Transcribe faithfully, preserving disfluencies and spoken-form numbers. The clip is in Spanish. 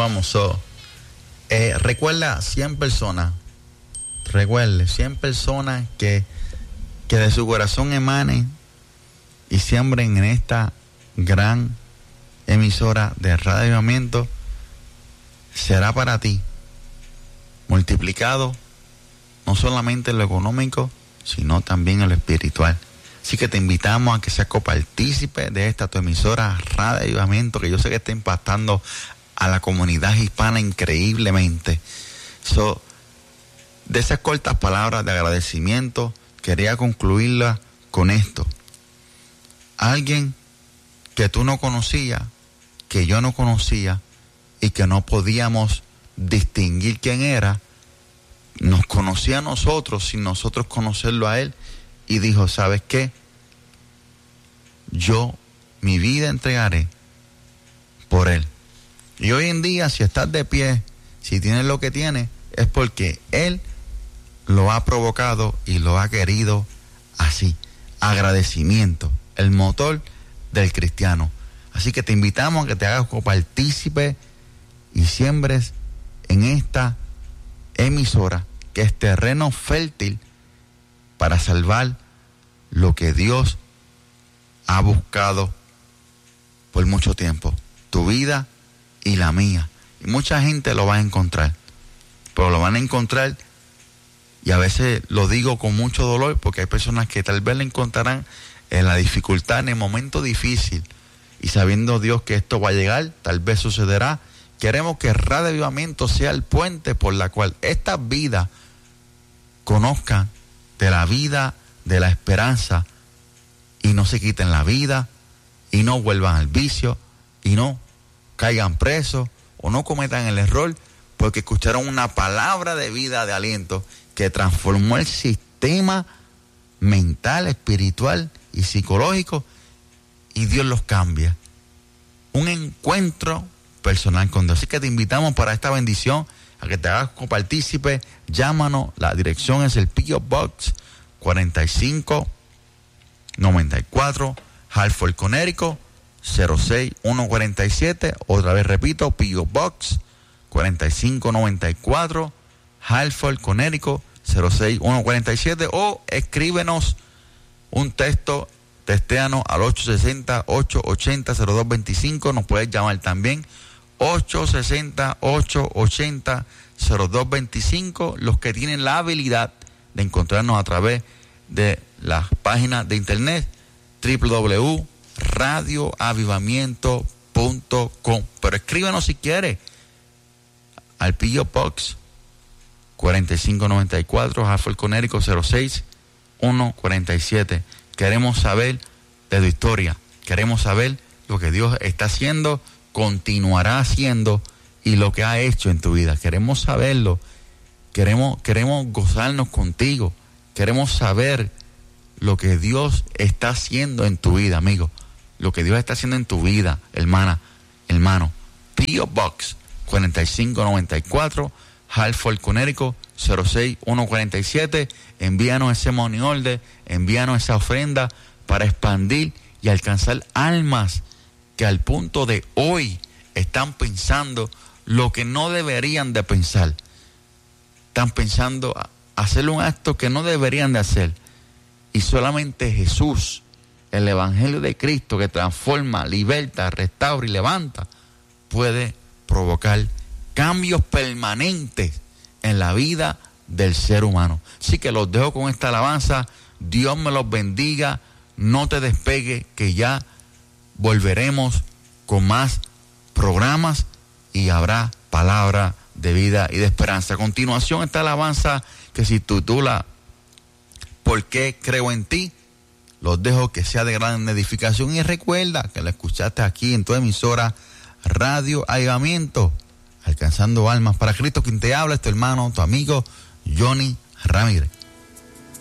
continuamos. So, eh, recuerda, cien personas, recuerde, cien personas que, que de su corazón emanen y siembren en esta gran emisora de Radio Avivamiento, será para ti multiplicado no solamente en lo económico, sino también en lo espiritual. Así que te invitamos a que seas copartícipe de esta tu emisora Radio Avivamiento, que yo sé que está impactando a la comunidad hispana increíblemente. So, de esas cortas palabras de agradecimiento, quería concluirla con esto. Alguien que tú no conocías, que yo no conocía y que no podíamos distinguir quién era, nos conocía a nosotros sin nosotros conocerlo a él, y dijo, ¿sabes qué? Yo mi vida entregaré por él. Y hoy en día, si estás de pie, si tienes lo que tienes, es porque él lo ha provocado y lo ha querido así. Agradecimiento, el motor del cristiano. Así que te invitamos a que te hagas copartícipe y siembres en esta emisora, que es terreno fértil para salvar lo que Dios ha buscado por mucho tiempo, tu vida y la mía. Y mucha gente lo va a encontrar, pero lo van a encontrar, y a veces lo digo con mucho dolor, porque hay personas que tal vez le encontrarán en la dificultad, en el momento difícil, y sabiendo Dios que esto va a llegar, tal vez sucederá. Queremos que Radio Avivamiento sea el puente por la cual estas vidas conozcan de la vida, de la esperanza, y no se quiten la vida, y no vuelvan al vicio, y no caigan presos, o no cometan el error, porque escucharon una palabra de vida, de aliento, que transformó el sistema mental, espiritual y psicológico, y Dios los cambia. Un encuentro personal con Dios. Así que te invitamos para esta bendición a que te hagas copartícipe. Llámanos, la dirección es el P O Box cuarenta y cinco noventa y cuatro, Hartford, Connecticut cero seis uno cuatro siete. Otra vez repito, P O Box cuarenta y cinco noventa y cuatro, Hartford, Connecticut cero seis uno cuatro siete, o escríbenos un texto, textéanos al ocho seis cero, ocho ocho cero, cero dos dos cinco. Nos puedes llamar también ocho seis cero, ocho ocho cero, cero dos dos cinco. Los que tienen la habilidad de encontrarnos a través de las páginas de internet doble u doble u doble u punto radio avivamiento punto com. Pero escríbanos si quiere al P O Box cuarenta y cinco noventa y cuatro, Hartford, Connecticut cero seis uno cuatro siete. Queremos saber de tu historia, queremos saber lo que Dios está haciendo, continuará haciendo, y lo que ha hecho en tu vida. Queremos saberlo, queremos, queremos gozarnos contigo, queremos saber lo que Dios está haciendo en tu vida, amigo, lo que Dios está haciendo en tu vida, hermana, hermano. P O Box cuarenta y cinco noventa y cuatro, Hartford, Connecticut cero seis uno cuatro siete. Envíanos ese money order, envíanos esa ofrenda para expandir y alcanzar almas que al punto de hoy están pensando lo que no deberían de pensar. Están pensando hacer un acto que no deberían de hacer. Y solamente Jesús, el Evangelio de Cristo, que transforma, liberta, restaura y levanta, puede provocar cambios permanentes en la vida del ser humano. Así que los dejo con esta alabanza. Dios me los bendiga. No te despegue, que ya volveremos con más programas y habrá palabra de vida y de esperanza. A continuación, esta alabanza que se titula ¿Por qué creo en ti? Los dejo que sea de gran edificación, y recuerda que la escuchaste aquí en tu emisora Radio Avivamiento, alcanzando almas para Cristo. Quien te habla es tu hermano, tu amigo Johnny Ramírez.